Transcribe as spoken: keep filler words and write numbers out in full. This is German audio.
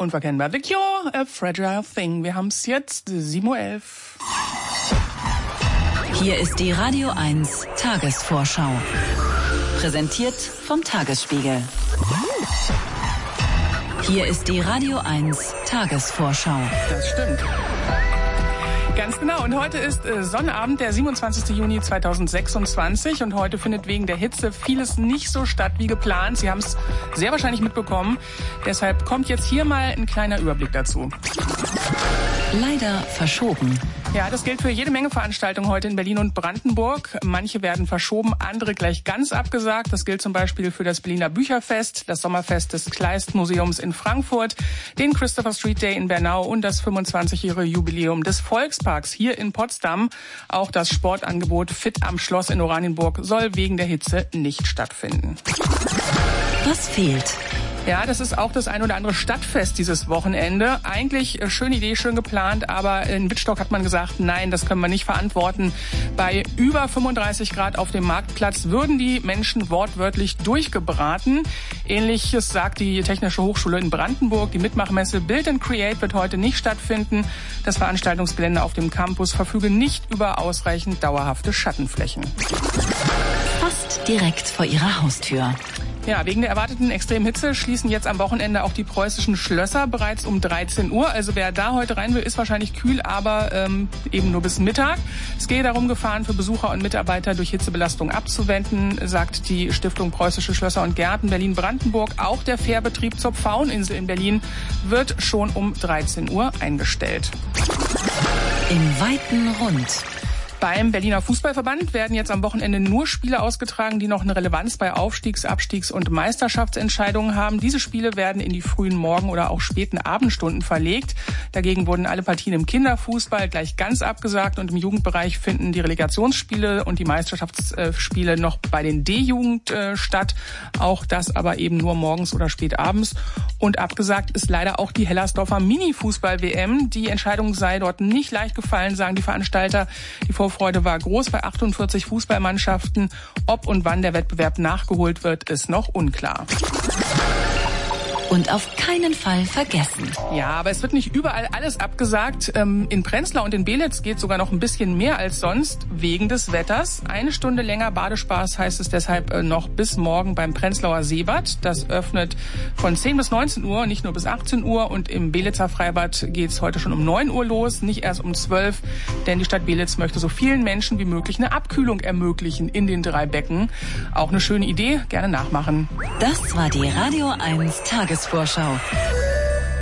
Unverkennbar. The Cure, A Fragile Thing. Wir haben es jetzt sieben Uhr elf. Hier ist die Radio eins Tagesvorschau. Präsentiert vom Tagesspiegel. Hier ist die Radio eins Tagesvorschau. Das stimmt. Ganz genau. Und heute ist äh, Sonnabend, der siebenundzwanzigster Juni zweitausendsechsundzwanzig. Und heute findet wegen der Hitze vieles nicht so statt wie geplant. Sie haben es sehr wahrscheinlich mitbekommen. Deshalb kommt jetzt hier mal ein kleiner Überblick dazu. Leider verschoben. Ja, das gilt für jede Menge Veranstaltungen heute in Berlin und Brandenburg. Manche werden verschoben, andere gleich ganz abgesagt. Das gilt zum Beispiel für das Berliner Bücherfest, das Sommerfest des Kleist-Museums in Frankfurt, den Christopher Street Day in Bernau und das fünfundzwanzigjährige Jubiläum des Volksparks hier in Potsdam. Auch das Sportangebot Fit am Schloss in Oranienburg soll wegen der Hitze nicht stattfinden. Was fehlt? Ja, das ist auch das ein oder andere Stadtfest dieses Wochenende. Eigentlich äh, schöne Idee, schön geplant, aber in Wittstock hat man gesagt, nein, das können wir nicht verantworten. Bei über fünfunddreißig Grad auf dem Marktplatz würden die Menschen wortwörtlich durchgebraten. Ähnliches sagt die Technische Hochschule in Brandenburg. Die Mitmachmesse Build and Create wird heute nicht stattfinden. Das Veranstaltungsgelände auf dem Campus verfüge nicht über ausreichend dauerhafte Schattenflächen. Fast direkt vor ihrer Haustür. Ja, wegen der erwarteten extremen Hitze schließen jetzt am Wochenende auch die preußischen Schlösser bereits um dreizehn Uhr. Also wer da heute rein will, ist wahrscheinlich kühl, aber ähm, eben nur bis Mittag. Es gehe darum, Gefahren für Besucher und Mitarbeiter durch Hitzebelastung abzuwenden, sagt die Stiftung Preußische Schlösser und Gärten Berlin-Brandenburg. Auch der Fährbetrieb zur Pfaueninsel in Berlin wird schon um dreizehn Uhr eingestellt. Im weiten Rund. Beim Berliner Fußballverband werden jetzt am Wochenende nur Spiele ausgetragen, die noch eine Relevanz bei Aufstiegs-, Abstiegs- und Meisterschaftsentscheidungen haben. Diese Spiele werden in die frühen Morgen- oder auch späten Abendstunden verlegt. Dagegen wurden alle Partien im Kinderfußball gleich ganz abgesagt und im Jugendbereich finden die Relegationsspiele und die Meisterschaftsspiele noch bei den D-Jugend statt. Auch das aber eben nur morgens oder spät abends. Und abgesagt ist leider auch die Hellersdorfer Mini-Fußball-W M. Die Entscheidung sei dort nicht leicht gefallen, sagen die Veranstalter. Die Vorfreude war groß bei achtundvierzig Fußballmannschaften. Ob und wann der Wettbewerb nachgeholt wird, ist noch unklar. Und auf keinen Fall vergessen. Ja, aber es wird nicht überall alles abgesagt. In Prenzlau und in Belitz geht sogar noch ein bisschen mehr als sonst wegen des Wetters. Eine Stunde länger Badespaß heißt es deshalb noch bis morgen beim Prenzlauer Seebad. Das öffnet von zehn bis neunzehn Uhr, nicht nur bis achtzehn Uhr. Und im Belitzer Freibad geht's heute schon um neun Uhr los, nicht erst um zwölf. Denn die Stadt Belitz möchte so vielen Menschen wie möglich eine Abkühlung ermöglichen in den drei Becken. Auch eine schöne Idee, gerne nachmachen. Das war die Radio eins Tagesvorschau.